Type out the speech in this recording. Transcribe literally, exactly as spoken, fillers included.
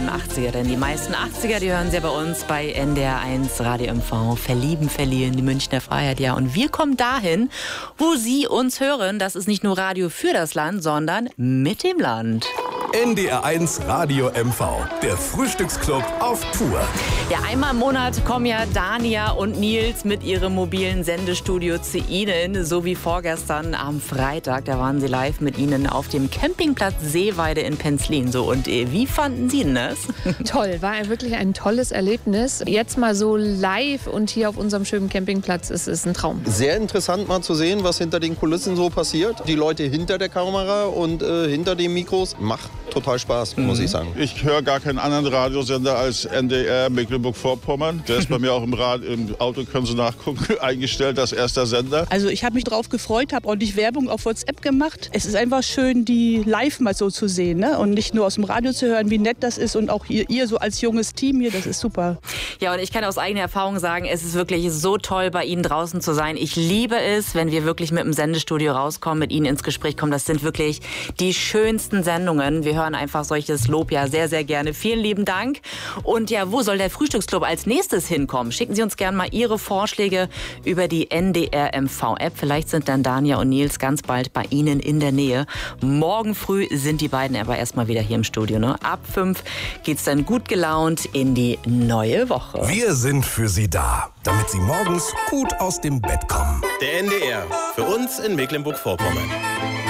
allem achtziger, denn die meisten achtziger, die hören Sie bei uns bei N D R eins Radio M V. Verlieben, verlieren, die Münchner Freiheit, ja. Und wir kommen dahin, wo Sie uns hören. Das ist nicht nur Radio für das Land, sondern mit dem Land. N D R eins Radio M V, der Frühstücksclub auf Tour. Ja, einmal im Monat kommen ja Dania und Nils mit ihrem mobilen Sendestudio zu Ihnen, so wie vorgestern am Freitag. Da waren sie live mit Ihnen auf dem Campingplatz Seeweide in Penzlin. So, und wie fanden Sie denn das? Toll, war wirklich ein tolles Erlebnis. Jetzt mal so live und hier auf unserem schönen Campingplatz ist es ein Traum. Sehr interessant mal zu sehen, was hinter den Kulissen so passiert. Die Leute hinter der Kamera und äh, hinter den Mikros. Macht total Spaß, muss ich sagen. Ich höre gar keinen anderen Radiosender als N D R Mecklenburg-Vorpommern. Der ist bei mir auch im, Rad, im Auto, können Sie nachgucken, eingestellt als erster Sender. Also ich habe mich drauf gefreut, habe ordentlich Werbung auf WhatsApp gemacht. Es ist einfach schön, die live mal so zu sehen, ne? Und nicht nur aus dem Radio zu hören, wie nett das ist. Und auch ihr, ihr so als junges Team hier, das ist super. Ja, und ich kann aus eigener Erfahrung sagen, es ist wirklich so toll, bei Ihnen draußen zu sein. Ich liebe es, wenn wir wirklich mit dem Sendestudio rauskommen, mit Ihnen ins Gespräch kommen. Das sind wirklich die schönsten Sendungen. Wir hören einfach solches Lob ja sehr, sehr gerne. Vielen lieben Dank. Und ja, wo soll der Frühstücksclub als nächstes hinkommen? Schicken Sie uns gerne mal Ihre Vorschläge über die N D R M V-App. Vielleicht sind dann Dania und Nils ganz bald bei Ihnen in der Nähe. Morgen früh sind die beiden aber erstmal wieder hier im Studio. Ne? Ab fünf geht's dann gut gelaunt in die neue Woche. Wir sind für Sie da, damit Sie morgens gut aus dem Bett kommen. Der N D R, für uns in Mecklenburg-Vorpommern.